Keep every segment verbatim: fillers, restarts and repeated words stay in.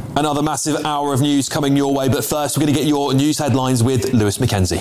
Another massive hour of news coming your way, but first we're going to get your news headlines with Lewis Mackenzie.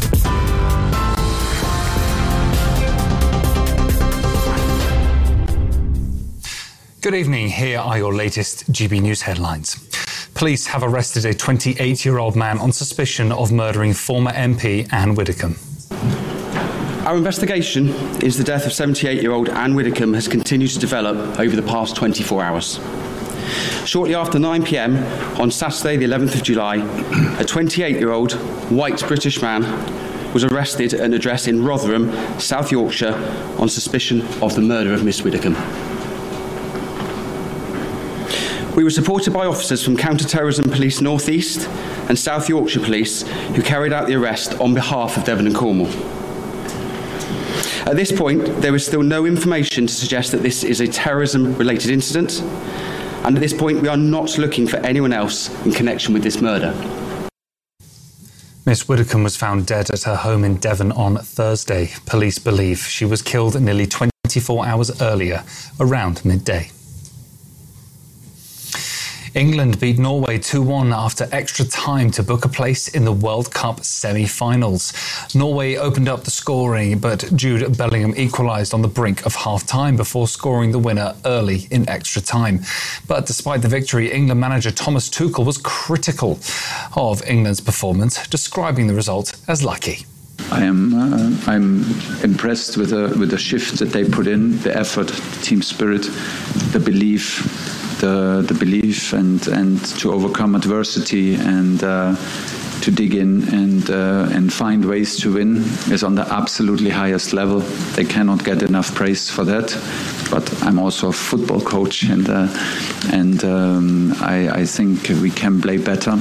Good evening, here are your latest G B News headlines. Police have arrested a twenty-eight-year-old man on suspicion of murdering former M P Anne Widdecombe. Our investigation into the death of seventy-eight-year-old Anne Widdecombe has continued to develop over the past twenty-four hours. Shortly after nine p m on Saturday the eleventh of July, a twenty-eight-year-old white British man was arrested at an address in Rotherham, South Yorkshire, on suspicion of the murder of Miss Widdecombe. We were supported by officers from Counter-Terrorism Police North East and South Yorkshire Police who carried out the arrest on behalf of Devon and Cornwall. At this point, there is still no information to suggest that this is a terrorism-related incident, and at this point we are not looking for anyone else in connection with this murder. Miss Widdecombe was found dead at her home in Devon on Thursday. Police believe she was killed nearly twenty-four hours earlier, around midday. England beat Norway two one after extra time to book a place in the World Cup semi-finals. Norway opened up the scoring, but Jude Bellingham equalised on the brink of half-time before scoring the winner early in extra time. But despite the victory, England manager Thomas Tuchel was critical of England's performance, describing the result as lucky. I am uh, I'm impressed with the with the shift that they put in, the effort, the team spirit, the belief. The, the belief and, and to overcome adversity and uh, to dig in and uh, and find ways to win is on the absolutely highest level. They cannot get enough praise for that. But I'm also a football coach, and uh, and um, I, I think we can play better.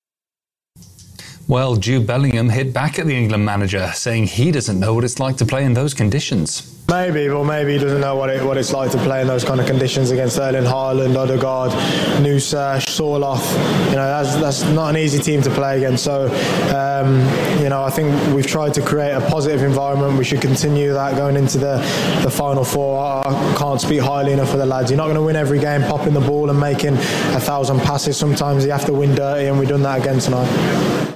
Well, Jude Bellingham hit back at the England manager, saying he doesn't know what it's like to play in those conditions. Maybe, or maybe he doesn't know what it what it's like to play in those kind of conditions against Erling Haaland, Odegaard, Nusa, Sorloth. You know, that's that's not an easy team to play against. So, um, you know, I think we've tried to create a positive environment. We should continue that going into the, the final four. I can't speak highly enough for the lads. You're not going to win every game popping the ball and making a thousand passes. Sometimes you have to win dirty, and we've done that again tonight.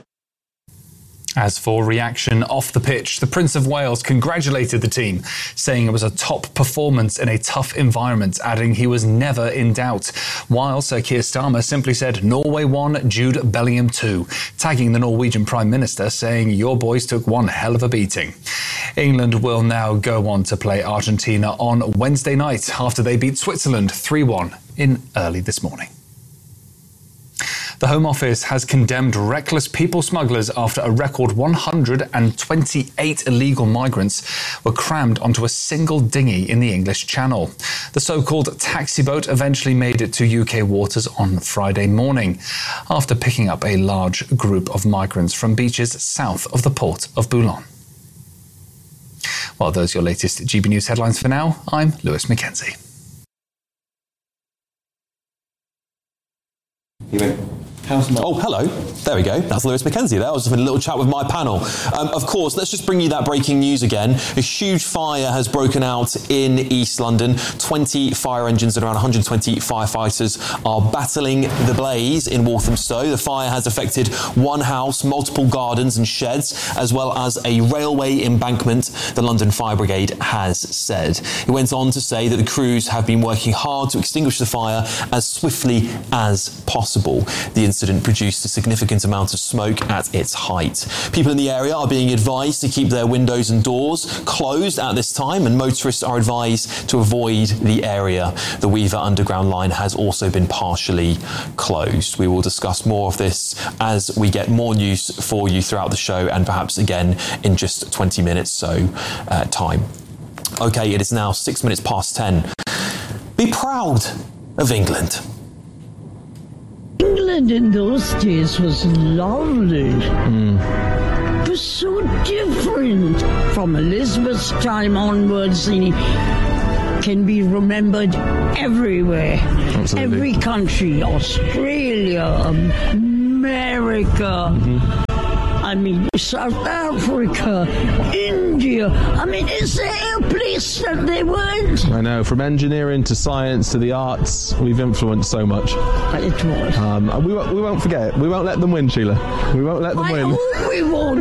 As for reaction off the pitch, the Prince of Wales congratulated the team, saying it was a top performance in a tough environment, adding he was never in doubt. While Sir Keir Starmer simply said Norway won, Jude Bellingham two, tagging the Norwegian Prime Minister, saying your boys took one hell of a beating. England will now go on to play Argentina on Wednesday night after they beat Switzerland three one in early this morning. The Home Office has condemned reckless people smugglers after a record one hundred twenty-eight illegal migrants were crammed onto a single dinghy in the English Channel. The so-called taxi boat eventually made it to U K waters on Friday morning after picking up a large group of migrants from beaches south of the port of Boulogne. Well, those are your latest G B News headlines for now. I'm Lewis Mackenzie. You ready? Oh, hello. There we go. That's Lewis Mackenzie there. I was having a little chat with my panel. Um, of course, let's just bring you that breaking news again. A huge fire has broken out in East London. twenty fire engines and around one hundred twenty firefighters are battling the blaze in Walthamstow. The fire has affected one house, multiple gardens and sheds, as well as a railway embankment, the London Fire Brigade has said. It went on to say that the crews have been working hard to extinguish the fire as swiftly as possible. The incident produced a significant amount of smoke at its height. People in the area are being advised to keep their windows and doors closed at this time, and motorists are advised to avoid the area. The Weaver Underground line has also been partially closed. We will discuss more of this as we get more news for you throughout the show, and perhaps again in just twenty minutes so uh, time. Okay, it is now six minutes past ten. Be proud of England. England in those days was lovely. Mm. It was so different from Elizabeth's time onwards. It can be remembered everywhere. Absolutely. Every country, Australia, America. Mm-hmm. I mean, South Africa, India. I mean, is there a place that they weren't? I know, from engineering to science to the arts, we've influenced so much. It was. Um, and we won't, we won't forget it. We won't let them win, Sheila. We won't let them I win. hope we won't.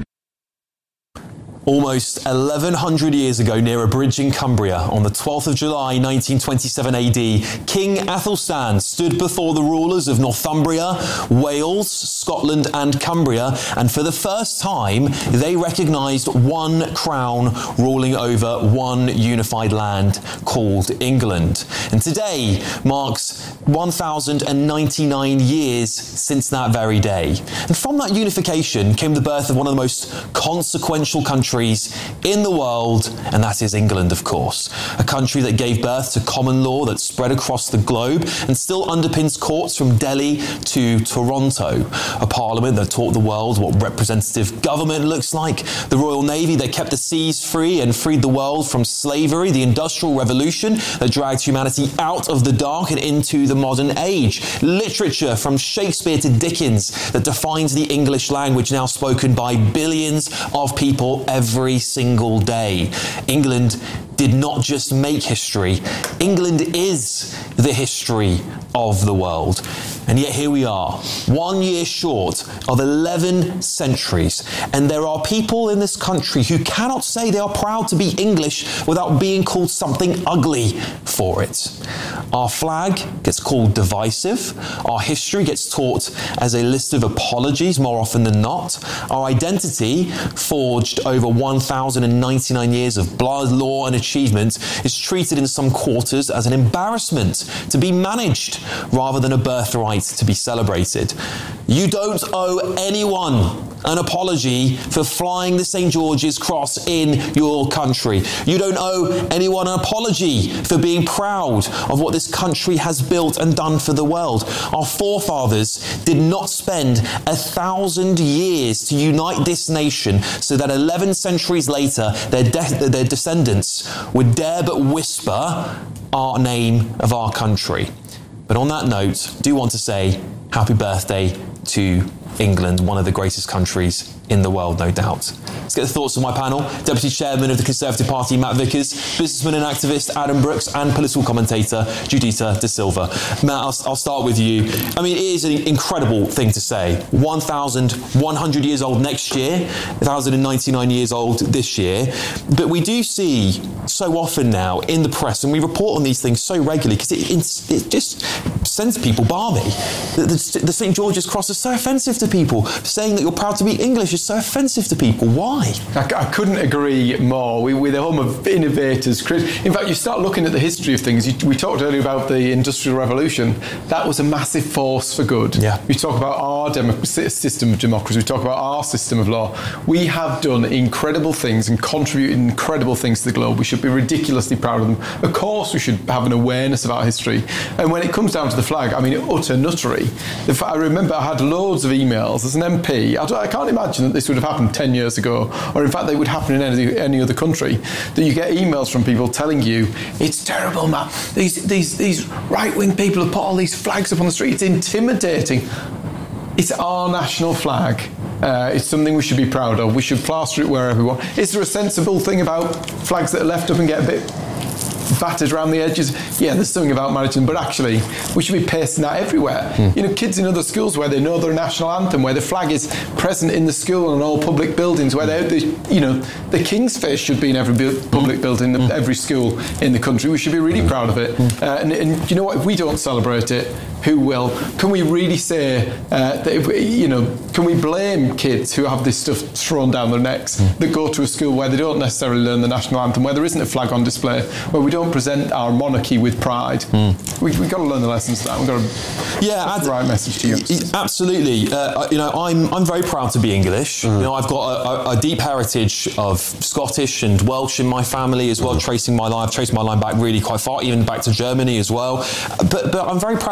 Almost eleven hundred years ago, near a bridge in Cumbria, on the twelfth of July nineteen twenty-seven A D, King Athelstan stood before the rulers of Northumbria, Wales, Scotland and Cumbria, and for the first time they recognised one crown ruling over one unified land called England. And today marks one thousand ninety-nine years since that very day. And from that unification came the birth of one of the most consequential countries in the world, and that is England, of course. A country that gave birth to common law that spread across the globe and still underpins courts from Delhi to Toronto. A parliament that taught the world what representative government looks like. The Royal Navy that kept the seas free and freed the world from slavery. The Industrial Revolution that dragged humanity out of the dark and into the modern age. Literature from Shakespeare to Dickens that defines the English language, now spoken by billions of people every Every single day. England did not just make history. England is the history of the world. And yet here we are, one year short of eleven centuries. And there are people in this country who cannot say they are proud to be English without being called something ugly for it. Our flag gets called divisive. Our history gets taught as a list of apologies more often than not. Our identity, forged over one thousand ninety-nine years of blood, law and achievement, is treated in some quarters as an embarrassment to be managed rather than a birthright to be celebrated. You don't owe anyone an apology for flying the Saint George's Cross in your country. You don't owe anyone an apology for being proud of what this country has built and done for the world. Our forefathers did not spend a thousand years to unite this nation so that eleven centuries later their, de- their descendants would dare but whisper our name of our country. But on that note, I do want to say happy birthday to England, one of the greatest countries in the world, no doubt. Let's get the thoughts of my panel. Deputy Chairman of the Conservative Party, Matt Vickers, businessman and activist, Adam Brooks, and political commentator, Judita De Silva. Matt, I'll, I'll start with you. I mean, it is an incredible thing to say. one thousand one hundred years old next year, one thousand ninety-nine years old this year. But we do see so often now in the press, and we report on these things so regularly, because it, it just sends people balmy. The, the, the Saint George's Cross is so offensive to people. Saying that you're proud to be English is so offensive to people. Why? I, I couldn't agree more. We, we're the home of innovators. In fact, you start looking at the history of things. You, we talked earlier about the Industrial Revolution. That was a massive force for good. Yeah. We talk about our demo- system of democracy. We talk about our system of law. We have done incredible things and contributed incredible things to the globe. We should be ridiculously proud of them. Of course, we should have an awareness of our history. And when it comes down to the flag, I mean, utter nuttery. The, I remember I had loads of emails as an M P. I, I can't imagine that this would have happened ten years ago, or in fact they would happen in any, any other country, that you get emails from people telling you, it's terrible, Matt. These, these, these right-wing people have put all these flags up on the street. It's intimidating. It's our national flag. Uh, it's something we should be proud of. We should plaster it wherever we want. Is there a sensible thing about flags that are left up and get a bit battered around the edges? Yeah, there's something about managing, but actually we should be pasting that everywhere. Mm. You know, kids in other schools where they know their national anthem, where the flag is present in the school and all public buildings, where they, you know, the King's face should be in every bu- public building, mm. every school in the country. We should be really mm. proud of it. Mm. Uh, and, and you know what? If we don't celebrate it, who will? Can we really say uh, that if we, you know, can we blame kids who have this stuff thrown down their necks, mm. that go to a school where they don't necessarily learn the national anthem, where there isn't a flag on display, where we don't present our monarchy with pride? Mm. We, we've got to learn the lessons of that. We've got to yeah, that's the right message to you. Absolutely. Uh, you know, I'm I'm very proud to be English. Mm. You know, I've got a, a, a deep heritage of Scottish and Welsh in my family as well, mm. tracing my life, tracing my line back really quite far, even back to Germany as well. But but I'm very proud to be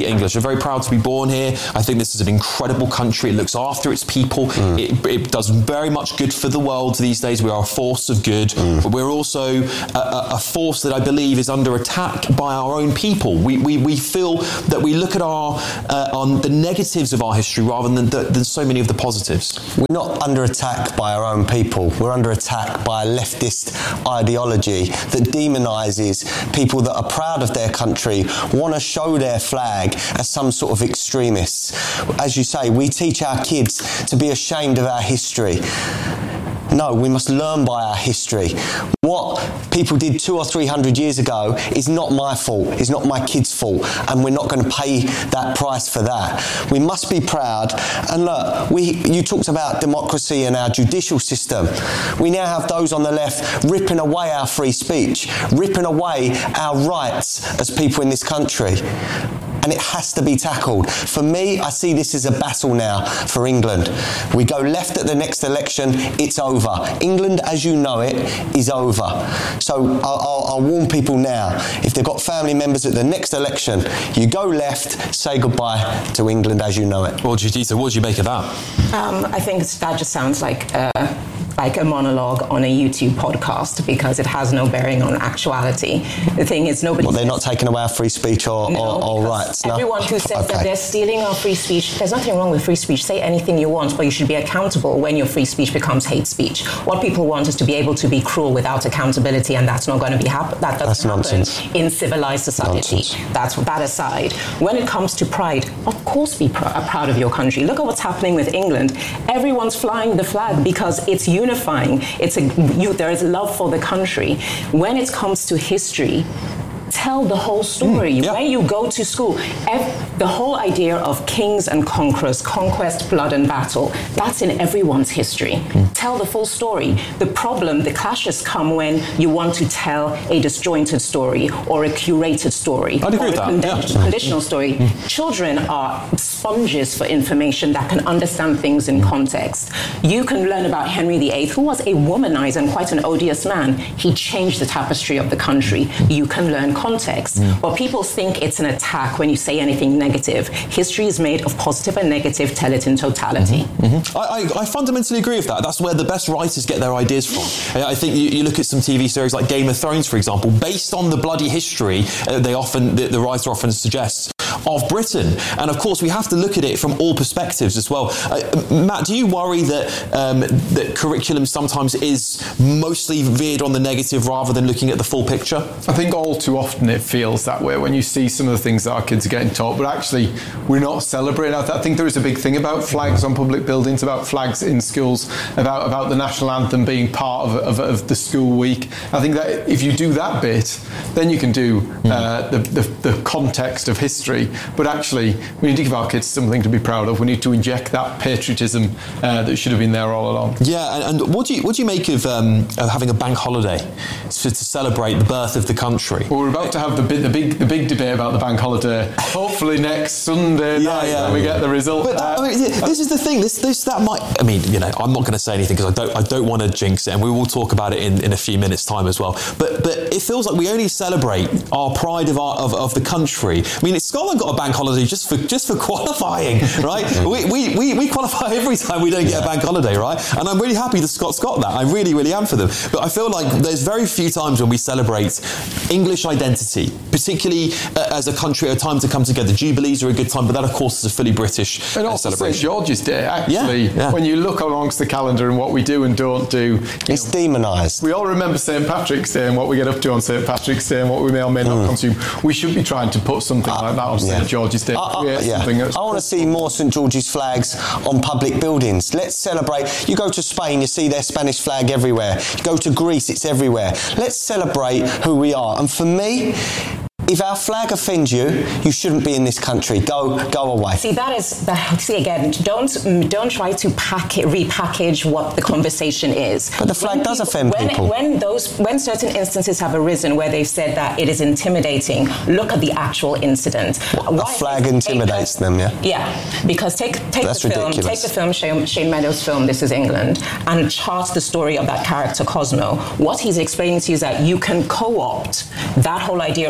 be English. I'm very proud to be born here. I think this is an incredible country. It looks after its people. Mm. It, it does very much good for the world these days. We are a force of good, mm. but we're also a, a force that I believe is under attack by our own people. We we, we feel that we look at our uh, on the negatives of our history rather than the, than so many of the positives. We're not under attack by our own people. We're under attack by a leftist ideology that demonises people that are proud of their country, want to show their flag as some sort of extremists. As you say, we teach our kids to be ashamed of our history. No, we must learn by our history. What people did two or three hundred years ago is not my fault, it's not my kids' fault, and we're not going to pay that price for that. We must be proud. And look, we, you talked about democracy and our judicial system. We now have those on the left ripping away our free speech, ripping away our rights as people in this country. And it has to be tackled. For me, I see this as a battle now for England. We go left at the next election, it's over. England, as you know it, is over. So I'll, I'll, I'll warn people now, if they've got family members at the next election, you go left, say goodbye to England as you know it. Well, Juditha, what do you make of that? Um, I think that just sounds like... Uh, like a monologue on a YouTube podcast, because it has no bearing on actuality. The thing is, nobody... Well, they're not taking away our free speech or, no, or, or rights, no? Everyone who says okay. that they're stealing our free speech, there's nothing wrong with free speech. Say anything you want, but you should be accountable when your free speech becomes hate speech. What people want is to be able to be cruel without accountability, and that's not going to be happen. That doesn't that's happen nonsense. in civilized society. Nonsense. That's that aside. When it comes to pride, of course be pr- proud of your country. Look at what's happening with England. Everyone's flying the flag because it's unifying. It's a, you, there is love for the country. When it comes to history, tell the whole story. Mm, yeah. When you go to school, ev- the whole idea of kings and conquerors, conquest, blood and battle, that's in everyone's history. Mm. Tell the full story. The problem, the clashes come when you want to tell a disjointed story or a curated story. I'd agree or with a that. Condition, Yeah. conditional story. Mm. Children are sponges for information that can understand things in context. You can learn about Henry the Eighth, who was a womanizer and quite an odious man. He changed the tapestry of the country. You can learn context. Mm. But people think it's an attack when you say anything negative. History is made of positive and negative. Tell it in totality. Mm-hmm. Mm-hmm. I, I, I fundamentally agree with that. That's where the best writers get their ideas from. I think you, you look at some T V series like Game of Thrones, for example, based on the bloody history uh, they often the, the writer often suggests of Britain. And of course, we have to look at it from all perspectives as well. Uh, Matt, do you worry that um, that curriculum sometimes is mostly veered on the negative rather than looking at the full picture? I think all too often it feels that way when you see some of the things that our kids are getting taught, but actually we're not celebrating. I think there is a big thing about flags on public buildings, about flags in schools, about, about the national anthem being part of, of, of the school week. I think that if you do that bit, then you can do uh, the, the, the context of history. But actually, we need to give our kids something to be proud of. We need to inject that patriotism uh, that should have been there all along. Yeah, and, and what do you what do you make of, um, of having a bank holiday to, to celebrate the birth of the country? Well, we're about to have the big the big the big debate about the bank holiday. Hopefully next Sunday yeah, night yeah. when we get the result. But that, I mean, this is the thing. This this that might. I mean, you know, I'm not going to say anything because I don't I don't want to jinx it, and we will talk about it in, in a few minutes' time as well. But but it feels like we only celebrate our pride of our of, of the country. I mean, Scotland got a bank holiday just for just for qualifying, right? we, we we we qualify every time we don't get a bank holiday, right? And I'm really happy the Scots got that. I really really am for them. But I feel like there's very few times when we celebrate English identity, particularly uh, as a country, a time to come together. Jubilees are a good time, but that of course is a fully British and uh, also celebration. Saint George's Day, actually, yeah, yeah. when you look amongst the calendar and what we do and don't do, it's demonised. We all remember Saint Patrick's Day and what we get up to on Saint Patrick's Day and what we may or may not mm. consume. We should be trying to put something uh, like that on yeah. Saint George's Day. Uh, uh, yeah. I want to see more Saint George's flags on public buildings. Let's celebrate. You go to Spain, you see their Spanish flag everywhere. You go to Greece, it's everywhere. Let's celebrate who we are. And for me, if our flag offends you, you shouldn't be in this country. Go, go away. See, that is. That, see again. Don't don't try to pack it, repackage what the conversation is. But the flag when does people, offend when, people. When those, when certain instances have arisen where they've said that it is intimidating, look at the actual incident. What, a flag intimidates them, yeah. Yeah, because take take That's the film, ridiculous. take the film Shane, Shane Meadows' film This Is England, and chart the story of that character Cosmo. What he's explaining to you is that you can co-opt that whole idea of patriotism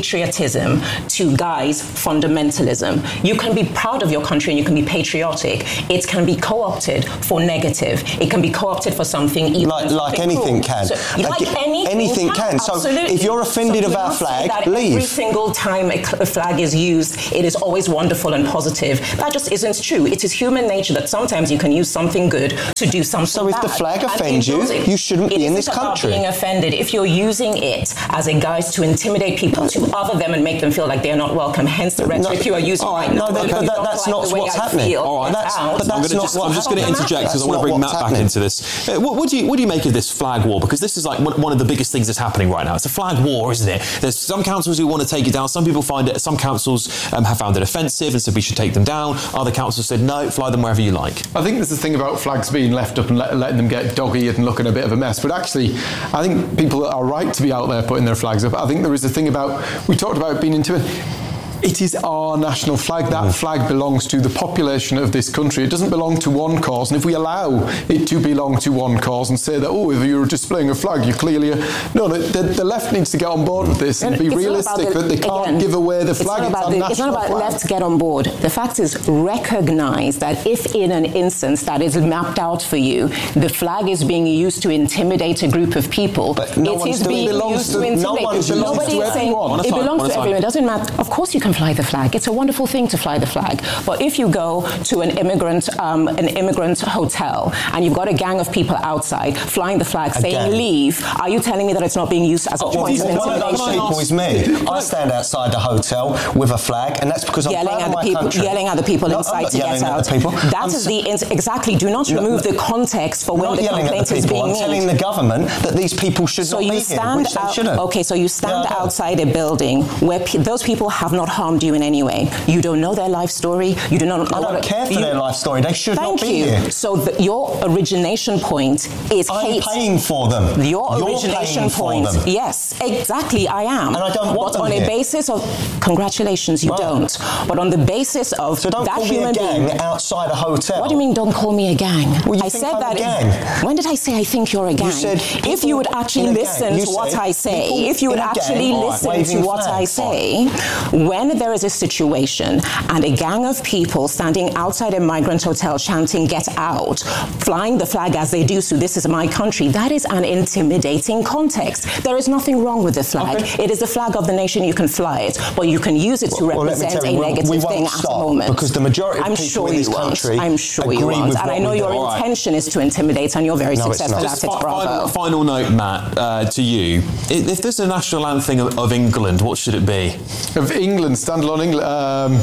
patriotism to guise fundamentalism. You can be proud of your country and you can be patriotic. It can be co-opted for negative. It can be co-opted for something evil. Like, like anything cruel. can. So, like anything, anything can. can. So Absolutely. if you're offended so of our flag, leave. Every single time a flag is used, it is always wonderful and positive. That just isn't true. It is human nature that sometimes you can use something good to do something So if bad. the flag offends you, you shouldn't be in this country. It isn't about being offended. If you're using it as a guise to intimidate people, to other them and make them feel like they're not welcome, hence the rhetoric no, you are using right, right no, now. But, but that, that's like not what's happening. All right, that's, but that's I'm, not just, I'm just going to interject because I want to bring Matt happening. back into this. Uh, what, what, do you, what do you make of this flag war? Because this is like one of the biggest things that's happening right now. It's a flag war, isn't it? There's some councils who want to take it down. Some people find it, some councils um, have found it offensive and said we should take them down. Other councils said no, fly them wherever you like. I think there's the thing about flags being left up and let, letting them get dog-eared and looking a bit of a mess. But actually, I think people are right to be out there putting their flags up. I think there is a thing about, we talked about being into it. It is our national flag. That flag belongs to the population of this country. It doesn't belong to one cause. And if we allow it to belong to one cause and say that, oh, if you're displaying a flag, you clearly... Are, no, the, the left needs to get on board with this and, and be realistic the, that they can't again, give away the flag. It's not about, it's the, it's not about flag. left get on board. The fact is, recognise that if in an instance that is mapped out for you, the flag is being used to intimidate a group of people, but no it is being used to, to intimidate. No one Nobody is saying it belongs to everyone. It doesn't matter. Of course you can fly the flag. It's a wonderful thing to fly the flag. But if you go to an immigrant um, an immigrant hotel and you've got a gang of people outside flying the flag, saying Again. leave, are you telling me that it's not being used as a oh, point of well, one of those people is me. I stand outside the hotel with a flag, and that's because I'm yelling proud at of the my people, country. yelling at the people no, inside to get out. The people. That I'm is the ins- exactly. Do not remove no, the context for when the complaint the is being I'm made. I'm telling the government that these people should so not you be stand here, which out, they shouldn't. Okay, so you stand yeah, outside a building where pe- those people have not harmed you in any way. You don't know their life story. You do not. I don't care for you, their life story. They should thank not be you. here. So the, your origination point is I'm hate. paying for them. Your You're origination point. Yes, exactly. I am. And I don't want but them on here. a basis of congratulations, you right. don't. But on the basis of so don't that call human me a gang being, outside a hotel. What do you mean? Don't call me a gang. Well, you I think said I'm that. a gang. When did I say I think you're a gang? You said if you would actually listen to what I say, if you would actually listen to what I say, when there is a situation and a gang of people standing outside a migrant hotel chanting "Get out," flying the flag as they do, so this is my country, that is an intimidating context. There is nothing wrong with the flag. Okay. It is the flag of the nation. You can fly it, but you can use it to well, represent well, a we negative we thing at a moment. Because the majority of I'm people sure in this you country won't. I'm sure you agree won't. with And what I know we your do. intention is to intimidate, and you're very no, successful at it. Final, Bravo. final note, Matt, uh, to you. If there's a national anthem of, of England, what should it be? Of England, standalone England. Um,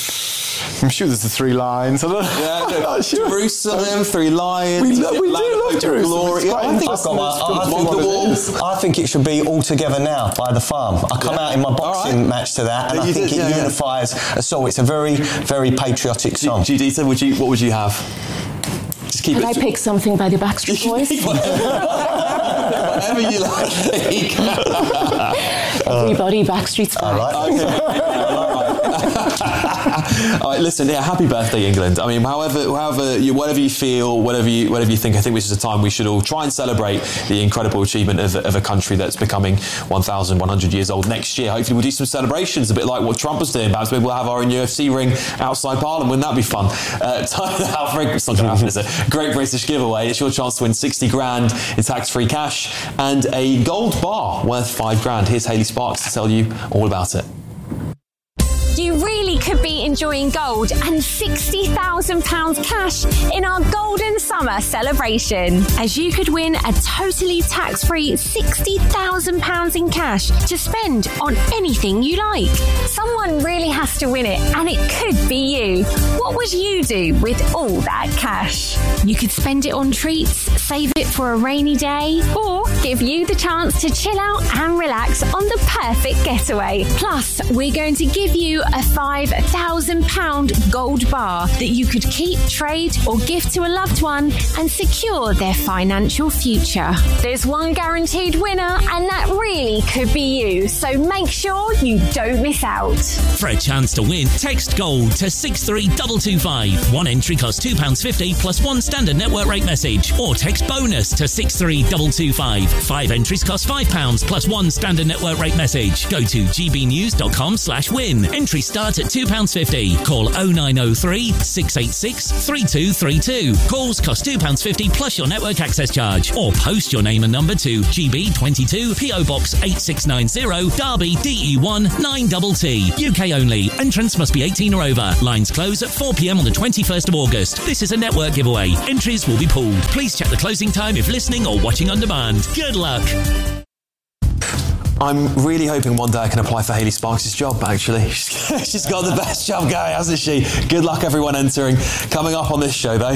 I'm sure there's the three lines. I don't know. Yeah, no, sure. Jerusalem, three lions. We, lo- we do love Jerusalem. Glory. Yeah, I think I've got one. I, think I think it should be All Together Now by The Farm. I come yeah. out in my boxing right. match to that, and yeah, I think did, it yeah, unifies yeah. us all. It's a very, very patriotic song. G- Juditha, would you, what would you have? Just keep Can it I pick something by the Backstreet Boys? Whatever you like. Everybody, Backstreet's back. All right. Okay. All right, listen, yeah, happy birthday, England. I mean, however, however, you, whatever you feel, whatever you, whatever you think, I think this is a time we should all try and celebrate the incredible achievement of, of a country that's becoming one thousand one hundred years old next year. Hopefully, we'll do some celebrations, a bit like what Trump was doing. Perhaps maybe we'll have our own U F C ring outside Parliament. Wouldn't that be fun? Uh, time now for it's not going to happen, is it? Great British giveaway. It's your chance to win sixty grand in tax-free cash and a gold bar worth five grand. Here's Hayley Sparks to tell you all about it. You really could be enjoying gold and sixty thousand pounds cash in our Golden Summer celebration, as you could win a totally tax-free sixty thousand pounds in cash to spend on anything you like. Someone really has to win it, and it could be you. What would you do with all that cash? You could spend it on treats, save it for a rainy day, or give you the chance to chill out and relax on the perfect getaway. Plus, we're going to give you a five a one thousand pounds gold bar that you could keep, trade or gift to a loved one and secure their financial future. There's one guaranteed winner and that really could be you, so make sure you don't miss out. For a chance to win, text GOLD to six three two two five. One entry costs two pounds fifty plus one standard network rate message, or text BONUS to six three two two five. Five entries cost five pounds plus one standard network rate message. Go to gbnews.com slash win. Entry starts at two pounds fifty. Call oh nine oh three, six eight six, three two three two. Calls cost two pounds fifty plus your network access charge. Or post your name and number to G B twenty-two, P O Box eight six nine zero, Derby, D E one nine T T. U K only. Entrance must be eighteen or over. Lines close at four p.m. on the twenty-first of August. This is a network giveaway. Entries will be pooled. Please check the closing time if listening or watching on demand. Good luck. I'm really hoping one day I can apply for Hayley Sparks' job, actually. She's got the best job going, hasn't she? Good luck, everyone entering. Coming up on this show, though.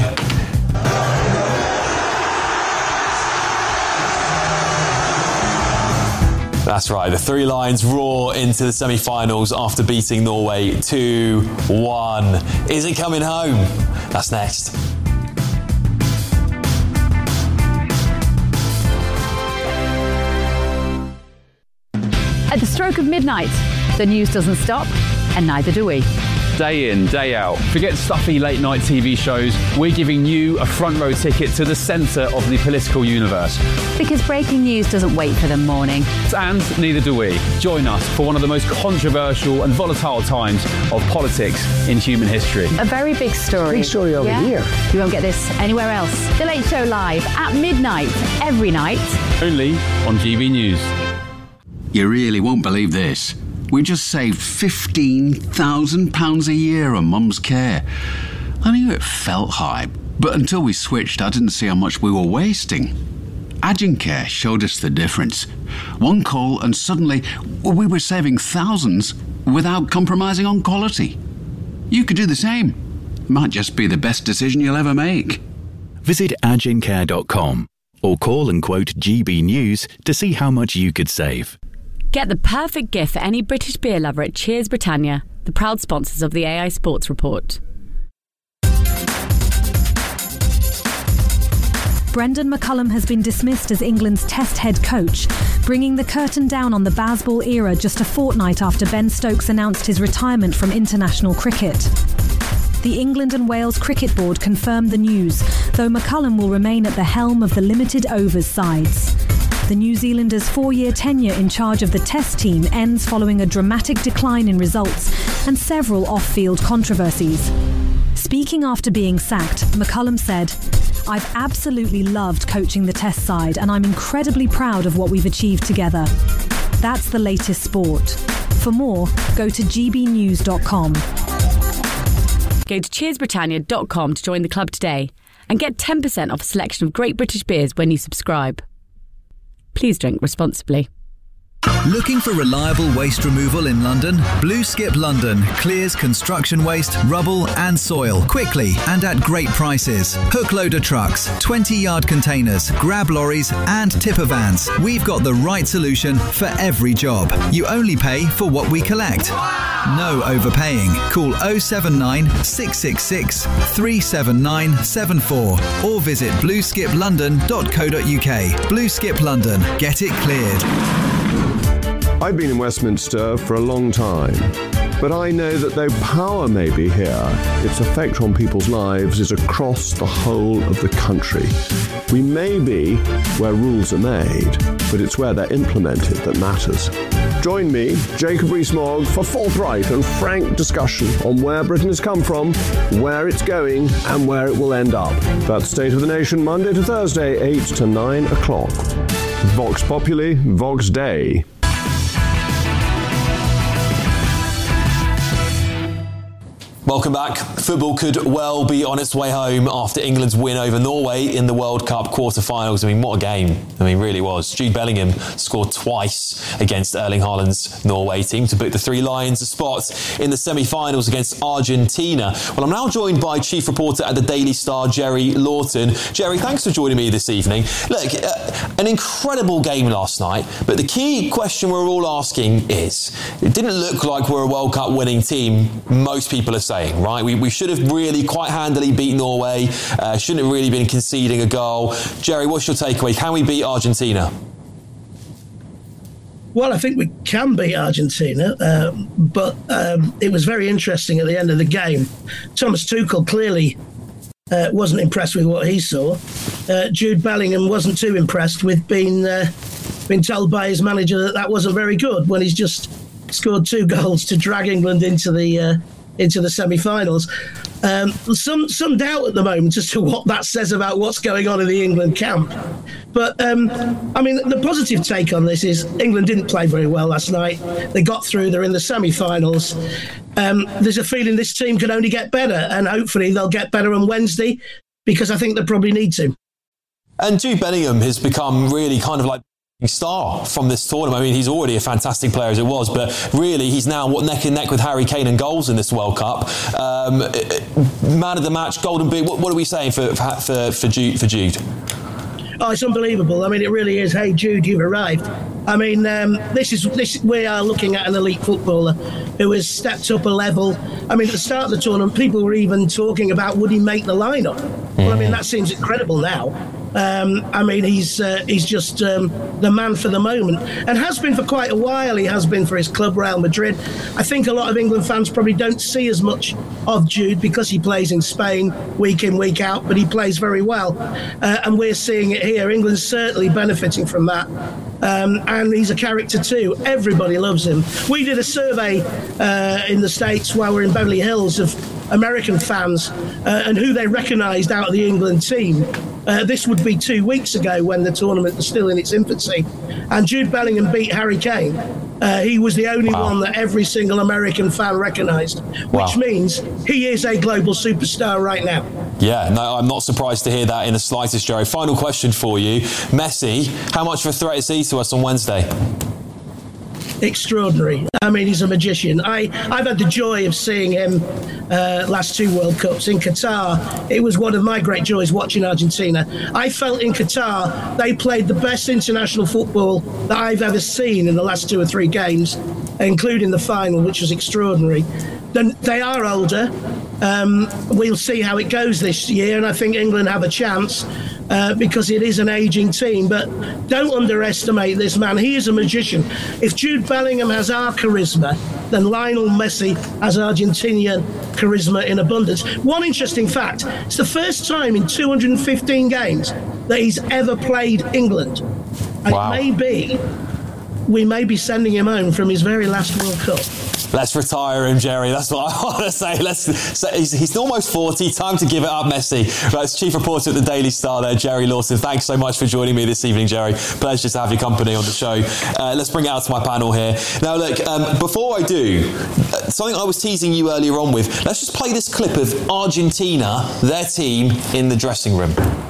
That's right, the Three Lions roar into the semi-finals after beating Norway two one. Is it coming home? That's next. At the stroke of midnight, the news doesn't stop, and neither do we. Day in, day out. Forget stuffy late night T V shows. We're giving you a front row ticket to the centre of the political universe. Because breaking news doesn't wait for the morning. And neither do we. Join us for one of the most controversial and volatile times of politics in human history. A very big story. Big story over yeah? here. You won't get this anywhere else. The Late Show live at midnight, every night. Only on G B News. You really won't believe this. We just saved fifteen thousand pounds a year on Mum's care. I knew it felt high, but until we switched, I didn't see how much we were wasting. Agencare showed us the difference. One call and suddenly we were saving thousands without compromising on quality. You could do the same. Might just be the best decision you'll ever make. Visit agencare dot com or call and quote G B News to see how much you could save. Get the perfect gift for any British beer lover at Cheers Britannia, the proud sponsors of the A I Sports Report. Brendan McCullum has been dismissed as England's Test head coach, bringing the curtain down on the Bazball era just a fortnight after Ben Stokes announced his retirement from international cricket. The England and Wales Cricket Board confirmed the news, though McCullum will remain at the helm of the limited overs sides. The New Zealanders' four-year tenure in charge of the Test team ends following a dramatic decline in results and several off-field controversies. Speaking after being sacked, McCullum said, "I've absolutely loved coaching the Test side and I'm incredibly proud of what we've achieved together. That's the latest sport. For more, go to g b news dot com. Go to cheers britannia dot com to join the club today and get ten percent off a selection of great British beers when you subscribe. Please drink responsibly. Looking for reliable waste removal in London? Blue Skip London clears construction waste, rubble and soil quickly and at great prices. Hook loader trucks, twenty-yard containers, grab lorries and tipper vans. We've got the right solution for every job. You only pay for what we collect. No overpaying. Call oh seven nine, six six six, three seven nine seven four or visit blue skip london dot co dot u k. Blue Skip London. Get it cleared. I've been in Westminster for a long time, but I know that though power may be here, its effect on people's lives is across the whole of the country. We may be where rules are made, but it's where they're implemented that matters. Join me, Jacob Rees-Mogg, for forthright and frank discussion on where Britain has come from, where it's going, and where it will end up. That's State of the Nation, Monday to Thursday, eight to nine o'clock. Vox Populi, Vox Dei. Welcome back. Football could well be on its way home after England's win over Norway in the World Cup quarter-finals. I mean, what a game. I mean, really was. Jude Bellingham scored twice against Erling Haaland's Norway team to book the Three Lions a spot in the semi-finals against Argentina. Well, I'm now joined by Chief Reporter at the Daily Star, Jerry Lawton. Jerry, thanks for joining me this evening. Look, uh, an incredible game last night, but the key question we're all asking is, it didn't look like we're a World Cup winning team, most people are saying. Right, we, we should have really quite handily beat Norway. Uh, shouldn't have really been conceding a goal. Jerry, what's your takeaway? Can we beat Argentina? Well, I think we can beat Argentina, uh, but um, it was very interesting at the end of the game. Thomas Tuchel clearly uh, wasn't impressed with what he saw. Uh, Jude Bellingham wasn't too impressed with being uh, being told by his manager that that wasn't very good when he's just scored two goals to drag England into the uh, into the semi-finals. Um, some some doubt at the moment as to what that says about what's going on in the England camp. But, um, I mean, the positive take on this is England didn't play very well last night. They got through, they're in the semi-finals. Um, there's a feeling this team can only get better, and hopefully they'll get better on Wednesday, because I think they probably need to. And Jude Bellingham has become really kind of like star from this tournament. I mean, he's already a fantastic player as it was, but really he's now what neck and neck with Harry Kane in goals in this World Cup. Um, man of the match, golden boot. What, what are we saying for for for Jude? For Jude? Oh, it's unbelievable. I mean, it really is. Hey, Jude, you've arrived. I mean, um, this is this. We are looking at an elite footballer who has stepped up a level. I mean, at the start of the tournament, people were even talking about would he make the lineup. Well, I mean, that seems incredible now. Um, I mean, he's uh, he's just um, the man for the moment, and has been for quite a while. He has been for his club, Real Madrid. I think a lot of England fans probably don't see as much of Jude because he plays in Spain week in, week out, but he plays very well. Uh, and we're seeing it here. England's certainly benefiting from that. Um, and he's a character too. Everybody loves him. We did a survey uh, in the States while we're in Beverly Hills of American fans uh, and who they recognised out of the England team. Uh, this would be two weeks ago when the tournament was still in its infancy. And Jude Bellingham beat Harry Kane. Uh, he was the only wow. one that every single American fan recognised, which wow. means he is a global superstar right now. Yeah, no, I'm not surprised to hear that in the slightest, Jerry. Final question for you. Messi, how much of a threat is he to us on Wednesday? Extraordinary. I mean, he's a magician. I, I've had the joy of seeing him uh, last two World Cups in Qatar. It was one of my great joys watching Argentina. I felt in Qatar they played the best international football that I've ever seen in the last two or three games, including the final, which was extraordinary. Then they are older. Um, we'll see how it goes this year, and I think England have a chance uh, because it is an ageing team. But don't underestimate this man. He is a magician. If Jude Bellingham has our charisma, then Lionel Messi has Argentinian charisma in abundance. One interesting fact, it's the first time in two hundred fifteen games that he's ever played England. And wow. it may be, we may be sending him home from his very last World Cup. Let's retire him, Jerry. That's what I want to say. Let's. say he's, he's almost forty. Time to give it up, Messi. That's Chief Reporter at the Daily Star there, Jerry Lawson. Thanks so much for joining me this evening, Jerry. Pleasure to have your company on the show. Uh, let's bring it out to my panel here. Now, look, um, before I do, uh, something I was teasing you earlier on with, let's just play this clip of Argentina, their team, in the dressing room.